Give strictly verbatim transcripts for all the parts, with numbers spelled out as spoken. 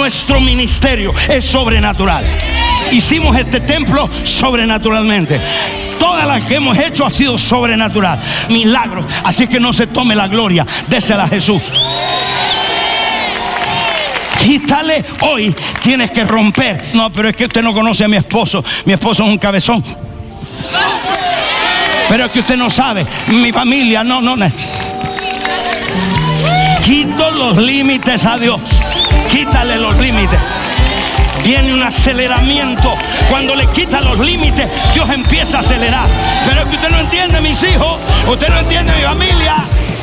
nuestro ministerio es sobrenatural. Hicimos este templo sobrenaturalmente. Todas las que hemos hecho ha sido sobrenatural. Milagros. Así que no se tome la gloria. Désela a Jesús. Quítale hoy. Tienes que romper. No, pero es que usted no conoce a mi esposo. Mi esposo es un cabezón. Pero es que usted no sabe. Mi familia, no, no, no. Quito los límites a Dios. Quítale los límites. Viene un aceleramiento. Cuando le quita los límites, Dios empieza a acelerar. Pero es que usted no entiende, mis hijos. Usted no entiende, mi familia.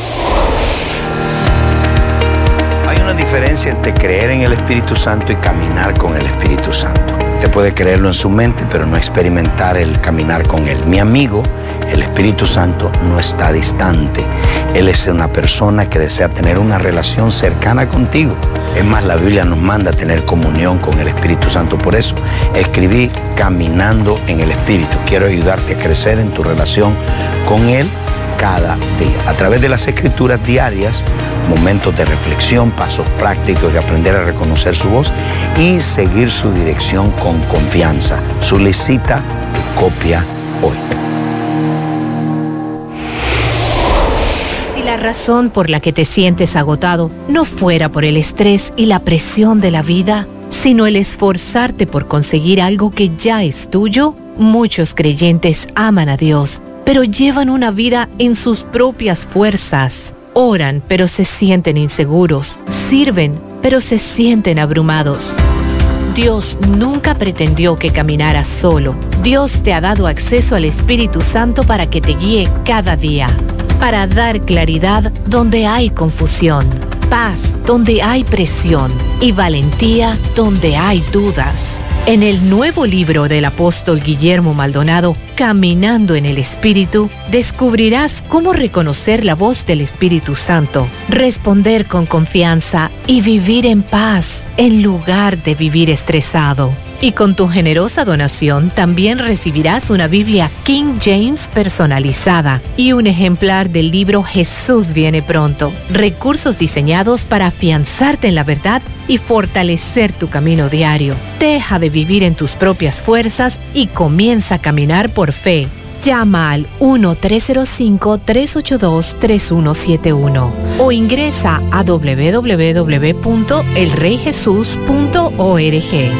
Hay una diferencia entre creer en el Espíritu Santo y caminar con el Espíritu Santo. Usted puede creerlo en su mente, pero no experimentar el caminar con Él. Mi amigo, el Espíritu Santo no está distante. Él es una persona que desea tener una relación cercana contigo. Es más, la Biblia nos manda a tener comunión con el Espíritu Santo. Por eso escribí Caminando en el Espíritu. Quiero ayudarte a crecer en tu relación con Él cada día. A través de las escrituras diarias, momentos de reflexión, pasos prácticos y aprender a reconocer su voz y seguir su dirección con confianza. Solicita tu copia hoy. Si la razón por la que te sientes agotado no fuera por el estrés y la presión de la vida, sino el esforzarte por conseguir algo que ya es tuyo, muchos creyentes aman a Dios, pero llevan una vida en sus propias fuerzas. Oran, pero se sienten inseguros. Sirven, pero se sienten abrumados. Dios nunca pretendió que caminaras solo. Dios te ha dado acceso al Espíritu Santo para que te guíe cada día, para dar claridad donde hay confusión, paz donde hay presión y valentía donde hay dudas. En el nuevo libro del apóstol Guillermo Maldonado, Caminando en el Espíritu, descubrirás cómo reconocer la voz del Espíritu Santo, responder con confianza y vivir en paz en lugar de vivir estresado. Y con tu generosa donación también recibirás una Biblia King James personalizada y un ejemplar del libro Jesús viene pronto. Recursos diseñados para afianzarte en la verdad y fortalecer tu camino diario. Deja de vivir en tus propias fuerzas y comienza a caminar por fe. Llama al uno tres cero cinco, tres ocho dos, tres uno siete uno o ingresa a doble u doble u doble u punto el rey jesús punto org.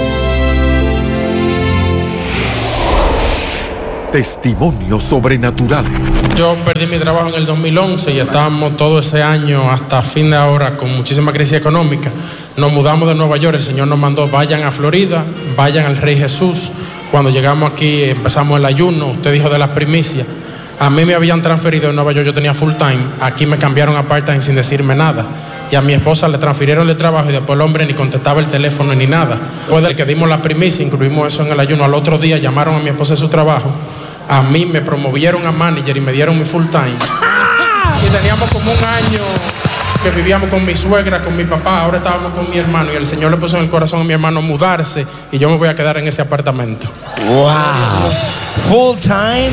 Testimonio sobrenatural. Yo perdí mi trabajo en el dos mil once y estábamos todo ese año hasta fin de ahora con muchísima crisis económica. Nos mudamos de Nueva York, el Señor nos mandó, vayan a Florida, vayan al Rey Jesús. Cuando llegamos aquí empezamos el ayuno, usted dijo de las primicias. A mí me habían transferido en Nueva York, yo tenía full time, aquí me cambiaron a part time sin decirme nada. Y a mi esposa le transfirieron el trabajo y después el hombre ni contestaba el teléfono ni nada. Después de que dimos la primicia, incluimos eso en el ayuno, al otro día llamaron a mi esposa de su trabajo. A mí me promovieron a manager y me dieron mi full time. Y teníamos como un año que vivíamos con mi suegra, con mi papá, ahora estábamos con mi hermano y el Señor le puso en el corazón a mi hermano mudarse y yo me voy a quedar en ese apartamento. Wow. Full time.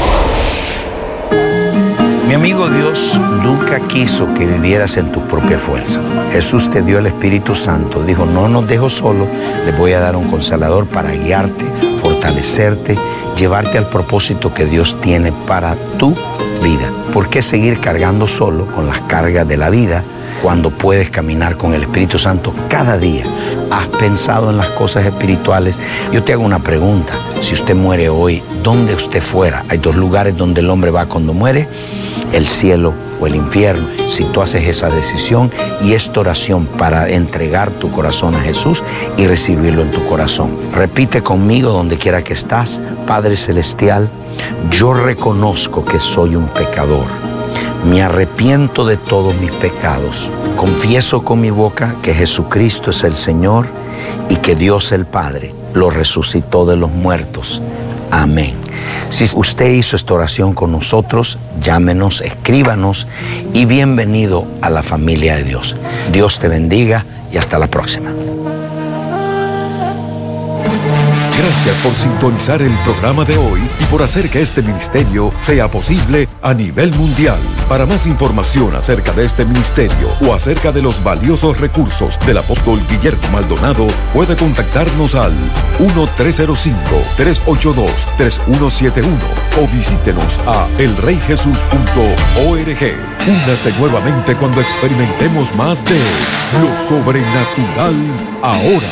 Mi amigo, Dios nunca quiso que vivieras en tu propia fuerza. Jesús te dio el Espíritu Santo. Dijo, no nos dejo solo, les voy a dar un consolador para guiarte, fortalecerte, llevarte al propósito que Dios tiene para tu vida. ¿Por qué seguir cargando solo con las cargas de la vida cuando puedes caminar con el Espíritu Santo cada día? ¿Has pensado en las cosas espirituales? Yo te hago una pregunta. Si usted muere hoy, ¿dónde usted fuera? Hay dos lugares donde el hombre va cuando muere, el cielo o el infierno. Si tú haces esa decisión y esta oración para entregar tu corazón a Jesús y recibirlo en tu corazón. Repite conmigo donde quiera que estás. Padre Celestial, yo reconozco que soy un pecador. Me arrepiento de todos mis pecados. Confieso con mi boca que Jesucristo es el Señor y que Dios el Padre lo resucitó de los muertos. Amén. Si usted hizo esta oración con nosotros, llámenos, escríbanos y bienvenido a la familia de Dios. Dios te bendiga y hasta la próxima. Gracias por sintonizar el programa de hoy y por hacer que este ministerio sea posible a nivel mundial. Para más información acerca de este ministerio o acerca de los valiosos recursos del apóstol Guillermo Maldonado, puede contactarnos al uno tres cero cinco, tres ocho dos, tres uno siete uno o visítenos a el rey jesús punto org. Únase nuevamente cuando experimentemos más de lo sobrenatural ahora.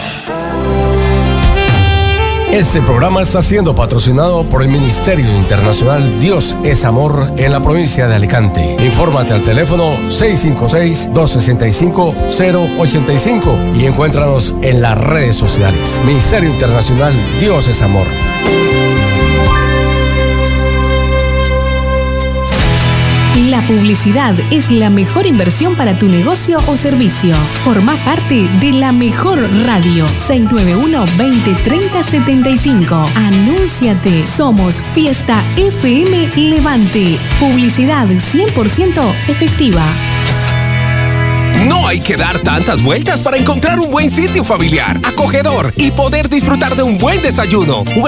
Este programa está siendo patrocinado por el Ministerio Internacional Dios es Amor en la provincia de Alicante. Infórmate al teléfono seis cinco seis, dos seis cinco, cero ocho cinco y encuéntranos en las redes sociales. Ministerio Internacional Dios es Amor. La publicidad es la mejor inversión para tu negocio o servicio. Forma parte de la mejor radio. seis nueve uno, veinte, treinta, setenta y cinco. Anúnciate. Somos Fiesta F M Levante. Publicidad cien por ciento efectiva. No hay que dar tantas vueltas para encontrar un buen sitio familiar, acogedor y poder disfrutar de un buen desayuno.